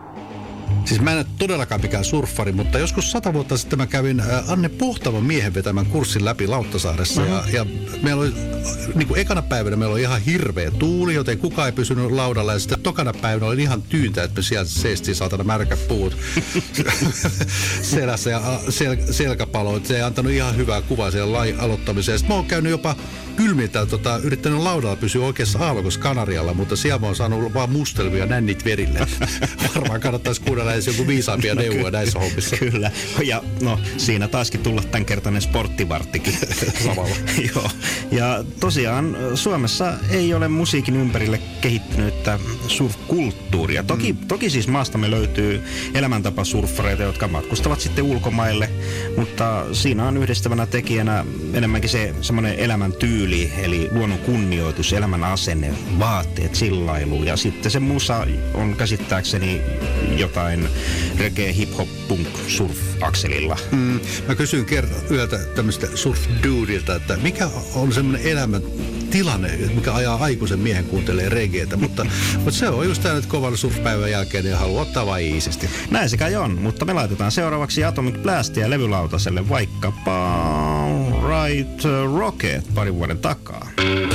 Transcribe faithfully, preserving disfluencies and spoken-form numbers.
Siis mä en ole todellakaan mikään surffari, mutta joskus sata vuotta sitten mä kävin Anne Pohtavan miehen vetämän kurssin läpi Lauttasaaressa. Mm-hmm. Ja, ja meillä oli, niin kuin ekana päivänä meillä oli ihan hirveä tuuli, joten kukaan ei pysynyt laudalla. Ja sitten tokana päivänä oli ihan tyyntä, että me sieltä seistiin saatana märkät puut selässä ja sel, selkäpalo. Se ei antanut ihan hyvää kuvaa siellä lain aloittamiseen. Sitten mä oon käynyt jopa kylmiltä, tota, yrittänyt laudalla pysyä oikeassa aallokossa Kanarialla, mutta siellä mä oon saanut vaan mustelmia nännit verille. Varmaan kannattaisi kuunnella edes joku viisaampia neuvoja näissä hommissa. Kyllä. Ja no, siinä taaskin tulla tämänkertainen sporttivarttikin. Samalla. Joo. Ja tosiaan Suomessa ei ole musiikin ympärille kehittynyttä surfkulttuuria. Toki, mm. toki siis maastamme löytyy elämäntapasurffareita, jotka matkustavat sitten ulkomaille, mutta siinä on yhdistävänä tekijänä enemmänkin se semmoinen elämäntyyli, eli luonnon kunnioitus, elämän asenne, vaatteet, chillailu ja sitten se musa on käsittääkseni jotain reggae, hip-hop, punk, surf akselilla. Mm, mä kysyin kerran yöltä tämmöistä surf-dudelta, että mikä on semmoinen elämän tilanne, mikä ajaa aikuisen miehen kuuntelee reggaetä, mutta, mutta se on just tämä, että kovan surfpäivän jälkeen ja haluaa ottaa vain iisisti. Näin se kai on, mutta me laitetaan seuraavaksi Atomic Blastia levylautaselle vaikkapa Right Rocket parin vuoden takaa.